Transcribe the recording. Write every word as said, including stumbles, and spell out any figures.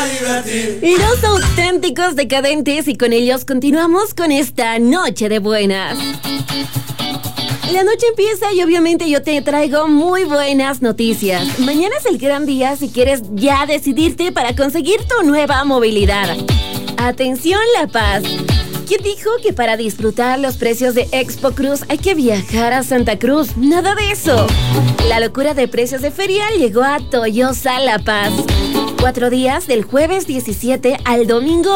divertir. Y los auténticos decadentes, y con ellos continuamos con esta noche de buenas. La noche empieza y obviamente yo te traigo muy buenas noticias. Mañana es el gran día si quieres ya decidirte para conseguir tu nueva movilidad. Atención, La Paz. ¿Quién dijo que para disfrutar los precios de Expo Cruz hay que viajar a Santa Cruz? Nada de eso. La locura de precios de ferial llegó a Toyosa La Paz. Cuatro días del jueves diecisiete al domingo